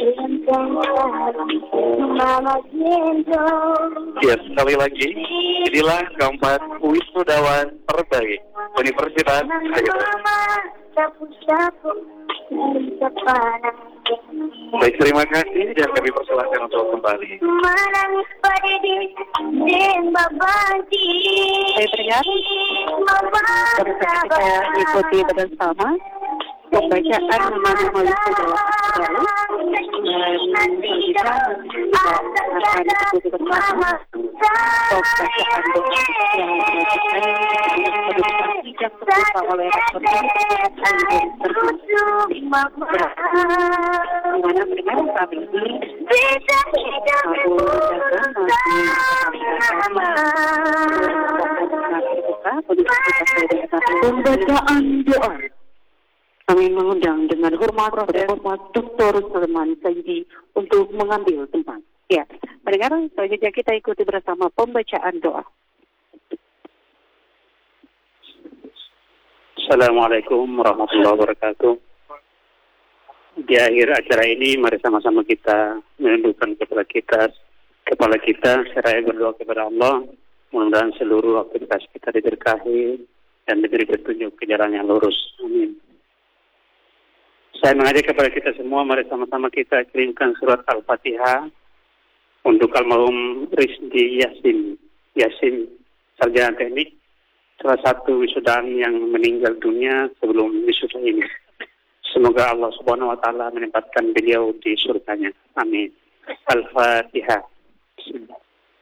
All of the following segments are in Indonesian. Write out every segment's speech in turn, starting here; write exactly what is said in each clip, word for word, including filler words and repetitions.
Ya, sekali lagi, inilah keempat wisudawan terbaik Universitas Air. Baik, terima kasih dan kami persilahkan untuk kembali. Saya terdengar, kita ikuti bersama pembacaan nama-nama wisudawan dan kita akan ikuti bersama pembacaan doa yang dilakukan untuk tidak terbuka oleh rektor di mana dengan kami ini aku pembacaan doa. Kami mengundang dengan hormat hormat Doktor Salman Saidi untuk mengambil tempat. Ya, pendengar, selanjutnya kita ikuti bersama pembacaan doa. Assalamualaikum warahmatullahi wabarakatuh. Di akhir acara ini, mari sama-sama kita menundukkan kepala kita, kepala kita, seraya berdoa kepada Allah. Mudah-mudahan seluruh aktivitas kita diberkahi dan diberi petunjuk ke jalan yang lurus. Amin. Saya mengajak kepada kita semua, mari sama-sama kita kirimkan surat Al-Fatihah untuk almarhum Rizdi Yasin, Yasin, sarjana teknik, salah satu wisudaan yang meninggal dunia sebelum wisuda ini. Semoga Allah Subhanahu wa taala menempatkan beliau di surganya. Amin. Al-Fatihah. Bismillah.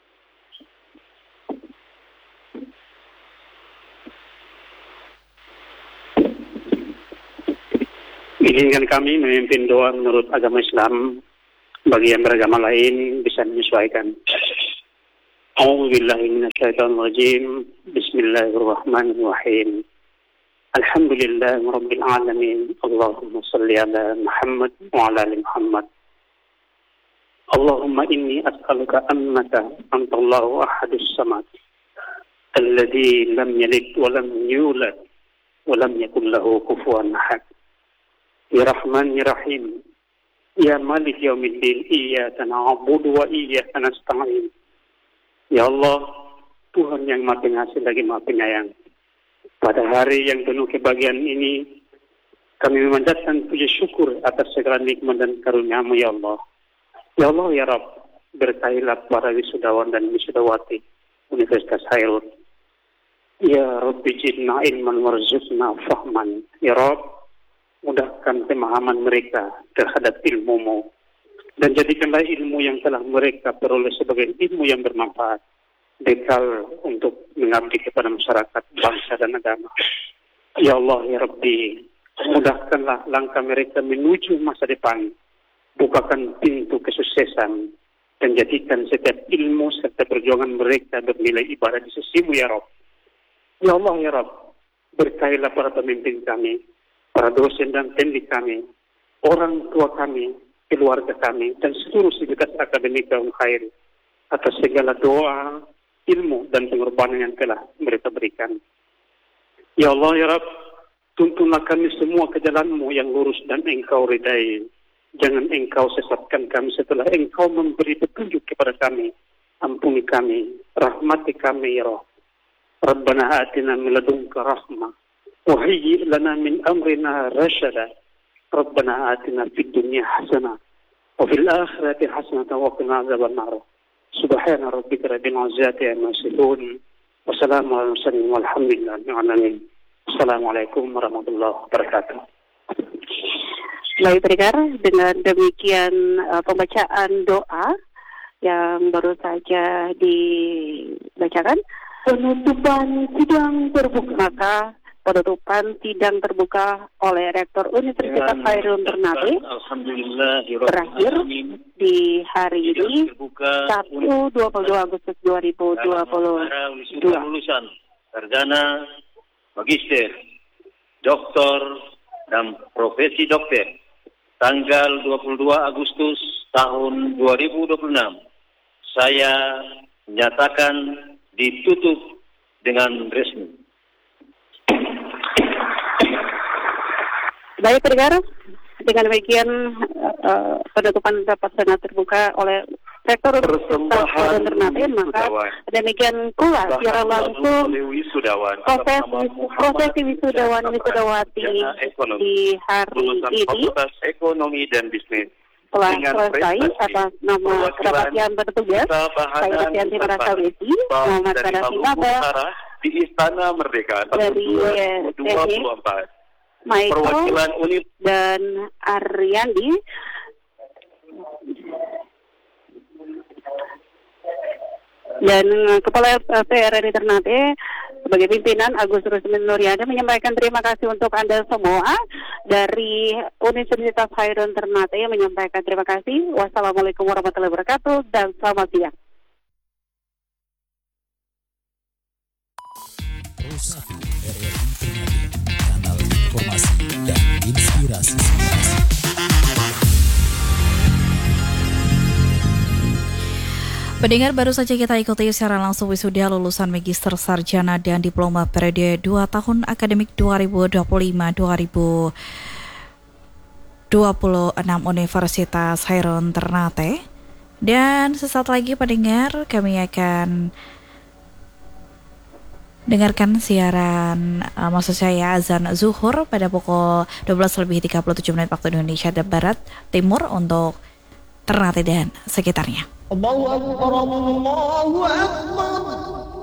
Izinkan kami memimpin doa menurut agama Islam. Bagi yang beragama lain bisa menyesuaikan. A'udzubillahi minasyaitonirrajim. Bismillahirrahmanirrahim. Alhamdulillahi rabbil alamin. Allahumma shalli ala Muhammad wa ala ali Muhammad. Allahumma inni as'aluka annaka antallahu ahadus samad. Alladzi lam yalid wa lam yulad wa lam yakul lahu kufuwan ahad. Ya Rahman Ya Rahim, Ya Malik Yaumiddin, Iyyaka na'budu wa iyyaka nasta'in. Ya Allah, Tuhan yang Maha Pengasih lagi Maha Penyayang. Pada hari yang penuh kebahagiaan ini, kami memanjatkan puji syukur atas segala nikmat dan karunia-Mu, Ya Allah. Ya Allah, Ya Rabb, berkahilah para wisudawan dan wisudawati Universitas Hairul. Ya Rabbi jidna ilman warzuqna fahman. Ya Rabb, mudahkan pemahaman mereka terhadap ilmu-Mu dan jadikanlah ilmu yang telah mereka peroleh sebagai ilmu yang bermanfaat, bekal untuk mengabdi kepada masyarakat, bangsa dan agama. Ya Allah, Ya Rabbi, mudahkanlah langkah mereka menuju masa depan, bukakan pintu kesuksesan dan jadikan setiap ilmu serta perjuangan mereka bernilai ibadah di sisi-Mu, Ya Rabb. Ya Allah, Ya Rabb, berkahilah para pemimpin kami, para dosen dan pendidik kami, orang tua kami, keluarga kami, dan seluruh sivitas akademik kaum khair atas segala doa, ilmu, dan pengorbanan yang telah mereka berikan. Ya Allah, Ya Rabb, tuntunlah kami semua ke jalan-Mu yang lurus dan Engkau ridai. Jangan Engkau sesatkan kami setelah Engkau memberi petunjuk kepada kami. Ampuni kami, rahmati kami, Ya Rabb. Rabbana atina min ladunka rahmah. وهيئ لنا من أمرنا رشدا ربنا آتنا في الدنيا حسنة وفي الآخرة حسنة وقنا عذاب النار سبحان ربك رب العزة عما يصفون وسلام على المرسلين والحمد لله رب العالمين. Assalamualaikum warahmatullahi wabarakatuh. Baik pendengar, dengan demikian uh, pembacaan doa yang baru saja dibacakan, penutupan sidang terbuka, maka penutupan sidang terbuka oleh Rektor Universitas Khairul Ternate berakhir di hari ini Sabtu dua puluh dua Agustus dua ribu dua puluh dua. Lulusan sarjana, magister, doktor, dan profesi dokter tanggal dua puluh dua Agustus tahun dua ribu dua puluh enam. Saya menyatakan ditutup dengan resmi. Baik pendengar, Dengan demikian uh, penutupan rapat Senat terbuka oleh Rektor Universitas Hairun Ternate, maka demikian pula secara langsung proses prosesi wisudawan wisudawati di hari ini ekonomi dan bisnis telah selesai atas nama kerabat yang bertugas. Saya ucapkan terima kasih Muhammad Karafi Naba di Istana Merdeka dari dua puluh empat. Michael dan Ariandi dan Kepala P R R I Ternate sebagai pimpinan Agus Rusmin Nuryadi menyampaikan terima kasih untuk Anda semua dari Universitas Hairun Ternate yang menyampaikan terima kasih. Wassalamualaikum warahmatullahi wabarakatuh dan selamat siang. Rosatu R R I Ternate, kanal informasi dan inspirasi. Pendengar, baru saja kita ikuti secara langsung wisuda lulusan Magister Sarjana dan Diploma periode dua tahun akademik dua ribu dua puluh lima dua ribu dua puluh enam Universitas Hairun Ternate. Dan sesaat lagi pendengar, kami akan dengarkan siaran uh, maksud saya azan zuhur pada pukul dua belas lebih tiga puluh tujuh menit waktu Indonesia Barat Timur untuk Ternate dan sekitarnya. Allahu Akbar, Allahu Akbar.